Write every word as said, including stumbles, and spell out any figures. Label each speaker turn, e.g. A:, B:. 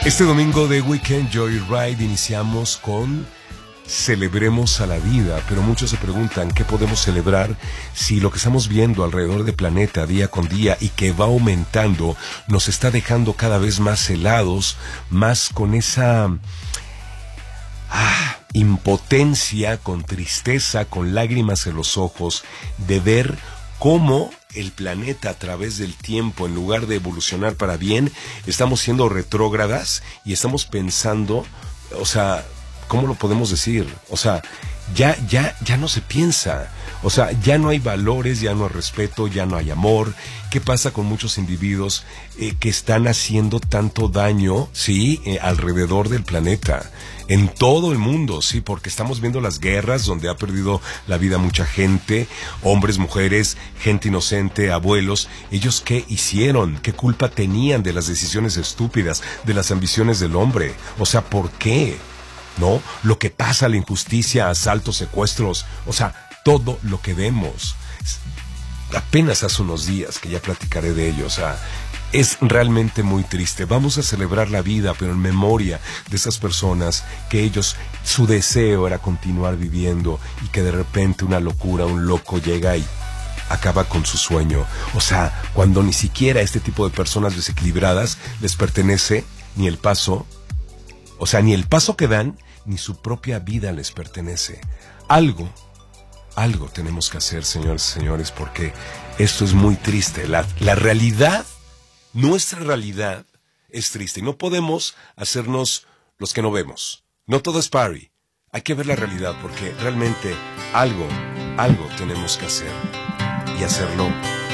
A: Este domingo de Weekend Joyride iniciamos con Celebremos a la vida, pero muchos se preguntan qué podemos celebrar si lo que estamos viendo alrededor del planeta día con día y que va aumentando nos está dejando cada vez más helados, más con esa ah, impotencia, con tristeza, con lágrimas en los ojos de ver cómo el planeta a través del tiempo, en lugar de evolucionar para bien, estamos siendo retrógradas y estamos pensando, o sea, ¿cómo lo podemos decir? O sea, ya, ya, ya no se piensa. O sea, ya no hay valores, ya no hay respeto, ya no hay amor. ¿Qué pasa con muchos individuos eh, que están haciendo tanto daño, sí, eh, alrededor del planeta? En todo el mundo, sí, porque estamos viendo las guerras donde ha perdido la vida mucha gente, hombres, mujeres, gente inocente, abuelos. ¿Ellos qué hicieron? ¿Qué culpa tenían de las decisiones estúpidas, de las ambiciones del hombre? O sea, ¿por qué? ¿No? Lo que pasa, la injusticia, asaltos, secuestros, o sea, todo lo que vemos. Apenas hace unos días que ya platicaré de ello, o sea, es realmente muy triste. Vamos a celebrar la vida, pero en memoria de esas personas que ellos, su deseo era continuar viviendo y que de repente una locura, un loco llega y acaba con su sueño. O sea, cuando ni siquiera a este tipo de personas desequilibradas les pertenece ni el paso, o sea, ni el paso que dan, ni su propia vida les pertenece. Algo, algo tenemos que hacer, señores y señores, porque esto es muy triste. La, la realidad, nuestra realidad es triste y no podemos hacernos los que no vemos. No todo es party. Hay que ver la realidad porque realmente algo, algo tenemos que hacer y hacerlo